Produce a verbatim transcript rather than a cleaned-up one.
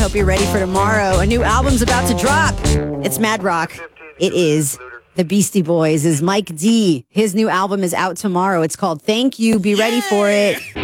Hope you're ready for tomorrow. A new album's about to drop. It's Mad Rock. It is the Beastie Boys. Is Mike D. His new album is out tomorrow. It's called Thank You. Be ready for it.